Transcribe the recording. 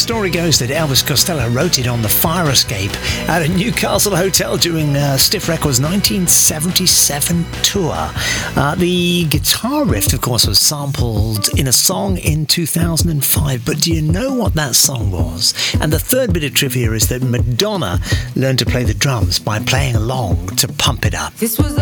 story goes that Elvis Costello wrote it on the fire escape at a Newcastle hotel during Stiff Records' 1977 tour. The guitar riff, of course, was sampled in a song in 2005, but do you know what that song was? And the third bit of trivia is that Madonna learned to play the drums by playing along to pump it up. This was